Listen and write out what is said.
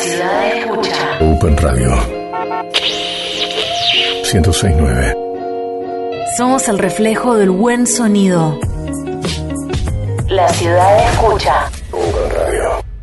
ciudad escucha. Open Radio 106.9. Somos el reflejo del buen sonido. La ciudad escucha. Open Radio.